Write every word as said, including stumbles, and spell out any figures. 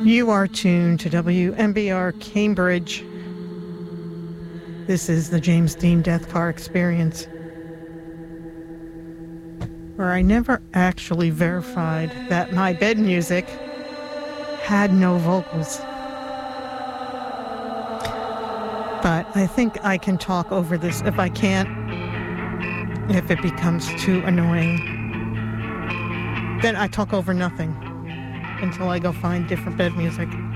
You are tuned to W M B R Cambridge. This is the James Dean Death Car Experience, where I never actually verified that my bed music had no vocals. But I think I can talk over this. If I can't, if it becomes too annoying, then I talk over nothing until I go find different bed music.